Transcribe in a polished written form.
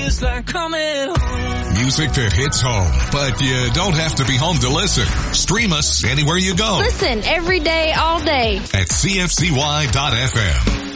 feels like coming home. Music that hits home, but you don't have to be home to listen. Stream us anywhere you go. Listen every day, all day at CFCY.FM.